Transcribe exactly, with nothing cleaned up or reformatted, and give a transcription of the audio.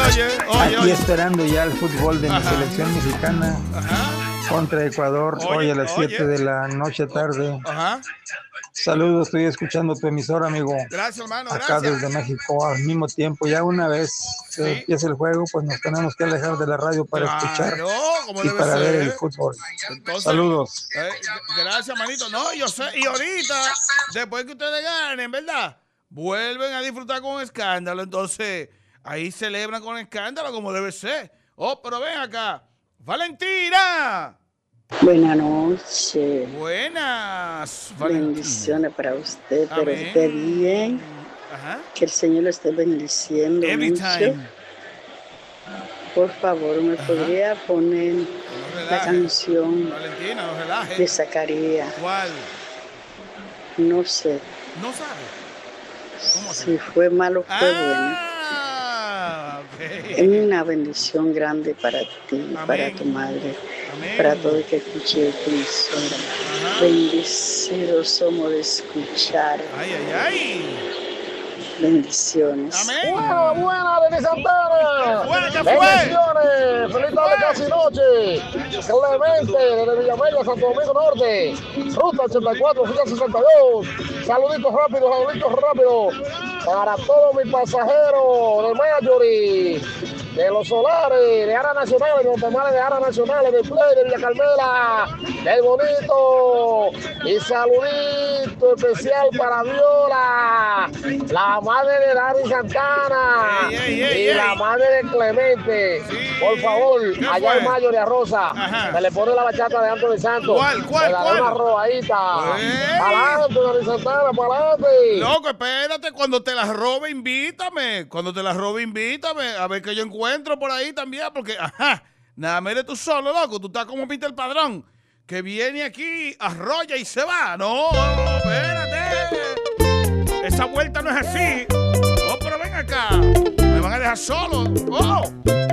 oye, oye, Aquí oye. esperando ya el fútbol de mi Ajá. selección mexicana Ajá. contra Ecuador, Oye, hoy a las oye. siete de la noche tarde. Ajá. Saludos, estoy escuchando tu emisora, amigo. Gracias, hermano, Acá gracias. desde México al mismo tiempo. Ya una vez Sí. que empiece el juego, pues nos tenemos que alejar de la radio para escuchar Claro, como y debe para ver el ser. fútbol. Entonces, Saludos. eh, gracias, manito. No, yo sé. Y ahorita, después que ustedes ganen, ¿verdad? Vuelven a disfrutar con escándalo. Entonces, ahí celebran con escándalo como debe ser. Oh, pero ven acá. ¡Valentina! Buenas noches. Buenas, Valentina. Bendiciones para usted, pero Amén. esté bien. Ajá. Que el Señor lo esté bendiciendo Every mucho. time. Por favor, ¿me Ajá. podría poner No la relaje. canción Valentina, no relaje. de Zacarías? ¿Cuál? No sé. No sabe. ¿Cómo así? Si fue malo o fue bueno. Ah, ok. Es una bendición grande para ti, Amén. para tu madre, Amén. para todo el que escuche tu emisora. Ajá. Bendecidos somos de escuchar. Ay, ay, ay. Bendiciones. Amén. Buena, buena, Denis Santana. Buena, ¿qué fue? Bendiciones. Feliz tarde, casi noche. Clemente, desde Villamella, Santo Domingo Norte. Ruta ochenta y cuatro, fila sesenta y dos. Saluditos rápidos, saluditos rápidos. Para todos mis pasajeros de Mayori, de los solares, de Ara Nacionales, de los termales de Ara Nacionales, de Play, de Villa Carmela, del Bonito. Y saludito especial para Viola, la madre de Dani Santana. Ey, ey, ey, y ey. la madre de Clemente. Sí. Por favor, ¿Qué allá fue? en Mayo de Rosa, Ajá. se le pone la bachata de Anthony Santos. ¿Cuál, cuál, Le daré cuál? una robadita. Ey. Para adelante, Dani Santana, para adelante. Loco, espérate, cuando te las robe, invítame. Cuando te las robe, invítame. A ver qué yo encuentro por ahí también, porque, ajá, nada más eres tú solo, loco. Tú estás como Peter Padrón, que viene aquí, arrolla y se va. No, espérate. Esa vuelta no es así. Oh, pero ven acá. Me van a dejar solo. Oh.